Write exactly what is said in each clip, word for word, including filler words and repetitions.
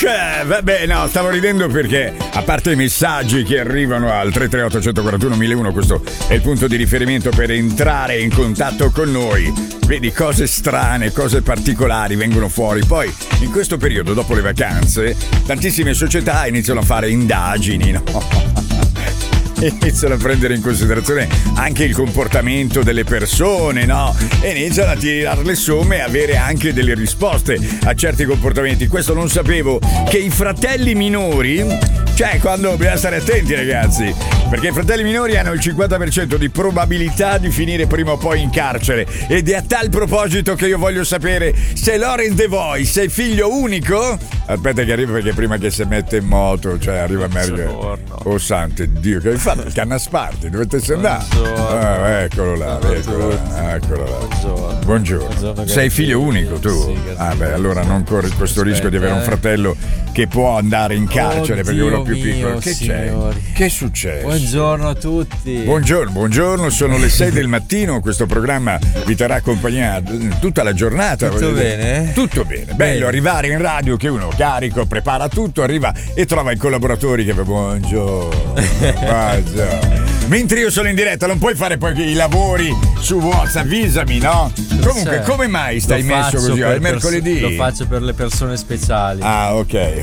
c'è? Vabbè, no, stavo ridendo perché a parte i messaggi che arrivano al tre tre otto uno quattro uno uno uno, questo è il punto di riferimento per entrare in contatto con noi. Vedi, cose strane, cose particolari vengono fuori. Poi in questo periodo, dopo le vacanze, tantissime società iniziano a fare indagini, no? Iniziano a prendere in considerazione anche il comportamento delle persone, no? E iniziano a tirare le somme e avere anche delle risposte a certi comportamenti. Questo non sapevo, che i fratelli minori, cioè quando bisogna stare attenti, ragazzi, perché i fratelli minori hanno il cinquanta per cento di probabilità di finire prima o poi in carcere. Ed è a tal proposito che io voglio sapere se Laurence De Voice è figlio unico. Aspetta che arriva, perché prima che si mette in moto, cioè arriva meglio. Oh santo Dio, che hai fatto? Il cannasparti, dovete andare. Ah, eccolo là, eccolo là, eccolo là. Buongiorno. Buongiorno. Buongiorno. Sei figlio unico tu? Sì, ah beh, allora non corri questo Aspetta, rischio di avere un fratello che può andare in carcere, oh, perché uno più piccolo. Che signori. C'è? Che è successo? Buongiorno a tutti. Buongiorno, buongiorno, sono le sei del mattino, questo programma vi terrà compagnia tutta la giornata. Tutto bene? Tutto bene. Bello arrivare in radio che uno carico, prepara tutto, arriva e trova i collaboratori che buongiorno. Mentre io sono in diretta, non puoi fare poi i lavori su WhatsApp, avvisami, no? Comunque, come mai stai lo messo così? È mercoledì. Pers- lo faccio per le persone speciali. Ah, ok.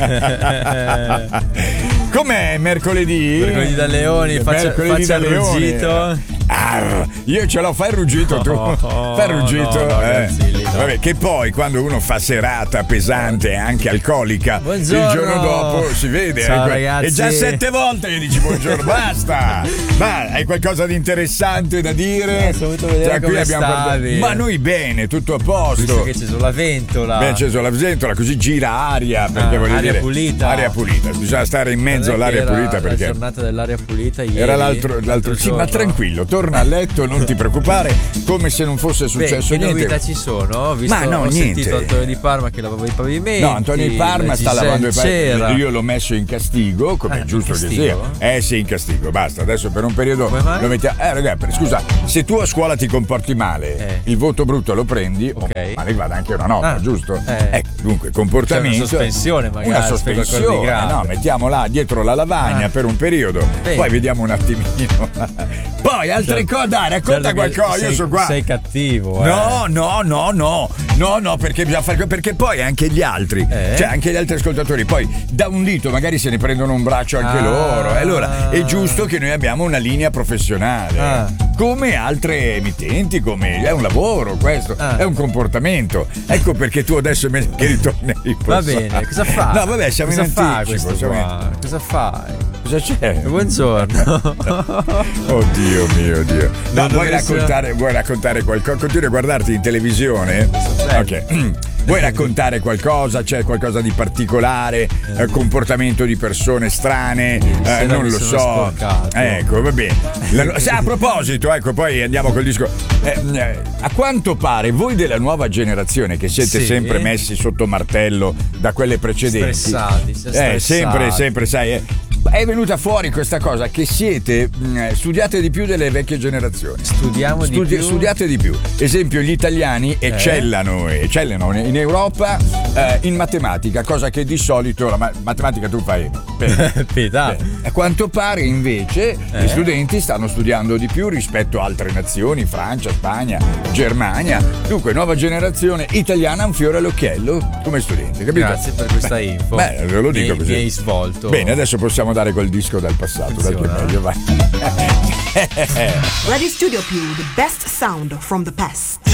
Com'è mercoledì? Mercoledì da Leoni, faccia, faccia il ruggito. Ah, io ce l'ho, fai il ruggito tu. Oh, fai il ruggito. No, no, eh. Garzilli, no. Vabbè, che poi quando uno fa serata pesante e anche alcolica, buongiorno. Il giorno dopo si vede. Ciao, eh, ragazzi. E già sette volte gli dici buongiorno, basta. Ma hai qualcosa di interessante da dire? Eh, sono venuto a vedere Cioè, come abbiamo stavi. Portato... Ma noi bene, tutto a posto. Visto che c'è sulla ventola. Beh, c'è sulla ventola, così gira aria, perché ah, voglio aria dire, pulita. Aria pulita, bisogna stare in mezzo all'aria pulita, perché la giornata dell'aria pulita ieri. Era l'altro, l'altro sì, ma tranquillo, torna a letto, non ti preoccupare, come se non fosse successo Beh, che niente. Che novità ci sono? Ho visto, ma no, ho niente. sentito Antonio Di Parma che lavava i pavimenti. No, Antonio Di Parma sta lavando i pavimenti. Io l'ho messo in castigo, come ah, è giusto che sia. Eh sì, in castigo, basta. Adesso per un periodo lo mettiamo. Eh ragazzi, scusa, se tu a scuola ti comporti male, eh. il voto brutto lo prendi, okay. oh, ma ne vada anche una nota, ah, giusto? Eh. Ecco, dunque, comportamento. C'è una sospensione magari. Una sospensione, no, mettiamo là dietro la lavagna ah. per un periodo, Beh. poi vediamo un attimino. Poi altre certo. cose, dai, racconta certo qualcosa, sei, io sono qua. Sei cattivo, eh. No, no, no, no. No, no, perché bisogna fare perché poi anche gli altri, eh? cioè anche gli altri ascoltatori, poi da un dito magari se ne prendono un braccio anche ah. loro. E allora è giusto che noi abbiamo una linea professionale. Ah. Come altre emittenti, come è un lavoro questo, ah. è un comportamento. Ecco perché tu adesso mi che ritorni. Va bene, cosa fa? No, vabbè, siamo cosa in fa anticipo. Questo in... Cosa fai? Cosa c'è? Buongiorno. Oddio mio Dio. No, vuoi raccontare, vuoi raccontare qualcosa? Continui a guardarti in televisione? Ok. Vuoi raccontare qualcosa? C'è qualcosa di particolare? Eh, comportamento di persone strane? Eh, non lo so. Sporcato. Ecco, va bene. La, a proposito, ecco, poi andiamo col disco. Eh, eh, a quanto pare voi della nuova generazione che siete sì. sempre messi sotto martello da quelle precedenti. Stressati, eh, sempre, sempre, sai. Eh, è venuta fuori questa cosa che siete mh, studiate di più delle vecchie generazioni. Studiamo Studi- di più. Studiate di più. Esempio, gli italiani eh. eccellano, eccellano in Europa eh, in matematica, cosa che di solito la ma- matematica tu fai bene. bene. A quanto pare invece eh. gli studenti stanno studiando di più rispetto a altre nazioni, Francia, Spagna, Germania. Dunque, nuova generazione italiana ha un fiore all'occhiello come studenti, capito? Grazie per questa beh, info. Beh, ve lo dico mi, così. Mi hai svolto. Bene, adesso possiamo dare quel disco dal passato, dai che meglio, vai. Radio Studio Più, the best sound from the past.